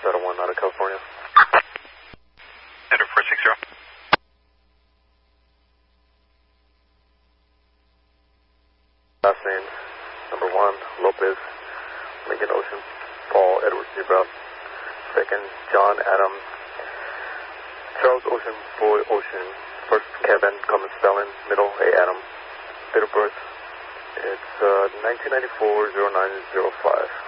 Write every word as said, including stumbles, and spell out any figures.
Battle one out of California. Enter four six zero. Last names, number one, Lopez, Lincoln Ocean, Paul Edward Zebra. Second, John Adam, Charles Ocean, Boy Ocean. First, Kevin, common spelling, middle, A. Adam. Date of birth, it's uh, nineteen ninety-four, oh nine oh five.